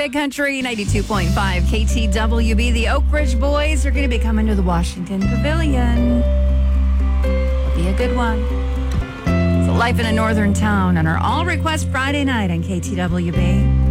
High Country 92.5 KTWB. The Oak Ridge Boys are going to be coming to the Washington Pavilion. It'll be a good one. It's a life in a northern town on our All Request Friday night on KTWB.